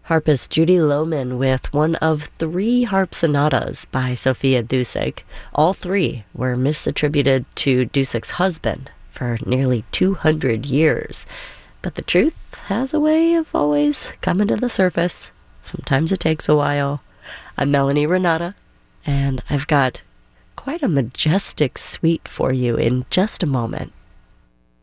Harpist Judy Lohman with one of three harp sonatas by Sophia Dusick. All three were misattributed to Dusick's husband for nearly 200 years. But the truth has a way of always coming to the surface. Sometimes it takes a while. I'm Melanie Renata, and I've got quite a majestic suite for you in just a moment.